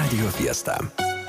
Radio Fiesta.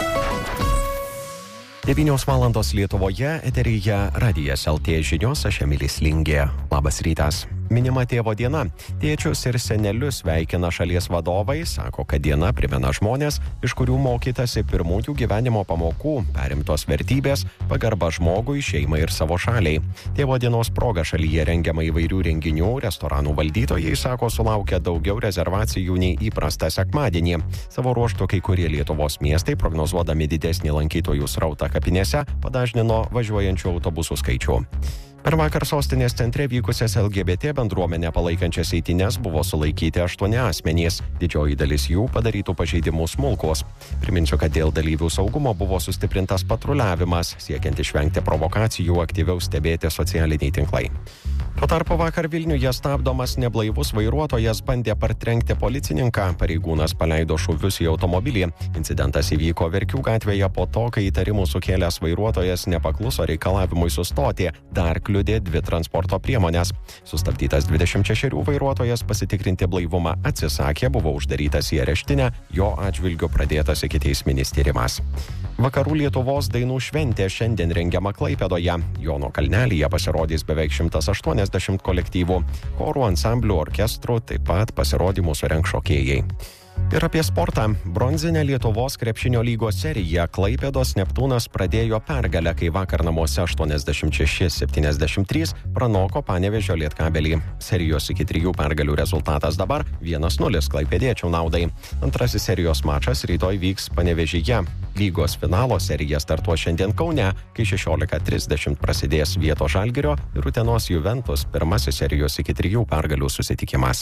9 valandos Lietuvoje, eteryje Radijas LT žinios, aš Emilis Lingė. Labas rytas. Minima tėvo diena. Tėčius ir senelius sveikina šalies vadovai, sako, kad diena primena žmonės, iš kurių mokytasi pirmųjų gyvenimo pamokų, perimtos vertybės, pagarba žmogui, šeimai ir savo šaliai. Tėvo dienos proga šalyje rengiama įvairių renginių, restoranų valdytojai, sako, sulaukia daugiau rezervacijų nei įprasta sekmadienį. Savo ruožtu kai kurie Lietuvos miestai, prognozuodami didesnį lankytojų srautą kapinėse, padažnino važiuojančių autobusų skaičių. Per vakar sostinės centre vykusias LGBT bendruomenę palaikančias eitynes buvo sulaikyti 8 asmenys. Didžioji dalis jų padarytų pažeidimų smulkos. Priminsiu, kad dėl dalyvių saugumo buvo sustiprintas patruliavimas, siekiant išvengti provokacijų, aktyviau stebėti socialiniai tinklai. Tuo tarpu vakar Vilniuje stabdomas neblaivus vairuotojas bandė partrenkti policininką, pareigūnas paleido šūvius į automobilį. Incidentas įvyko Verkių gatvėje po to, kai įtarimų sukėlęs vairuotojas nepakluso reikalavimui sustoti, dar kliudė 2 transporto priemonės. Sustabdytas 26 vairuotojas pasitikrinti blaivumą atsisakė, buvo uždarytas į areštinę, jo atžvilgiu pradėtas ikiteisminis tyrimas. Vakarų Lietuvos dainų šventė šiandien rengiama Klaipėdoje. Jono kalnelyje pasirodys beveik 180 kolektyvų, chorų, ansamblių, orkestrų, taip pat pasirodymų surengs šokėjai. Ir apie sportą. Bronzinę Lietuvos krepšinio lygos seriją Klaipėdos Neptūnas pradėjo pergalę, kai vakar namuose 86-73 pranoko Panevėžio Lietkabelį. Serijos iki 3 pergalių rezultatas dabar 1-0 klaipėdiečių naudai. Antrasis serijos mačas rytoj vyks Panevėžyje. Lygos finalo serija startuos šiandien Kaune, kai 16:30 prasidės Vietos Žalgirio ir Utenos Juventus pirmasis serijos iki 3 pergalių susitikimas.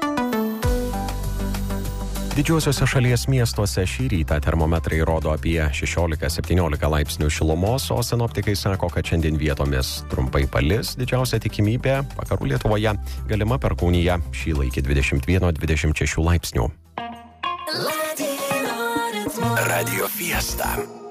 Didžiuosiuose šalies miestuose šį rytą termometrai rodo apie 16-17 laipsnių šilumos, o sinoptikai sako, kad šiandien vietomis trumpai palis, didžiausia tikimybė vakarų Lietuvoje, galima perkūnija, šyla iki 21-26 laipsnių. Radio Fiesta.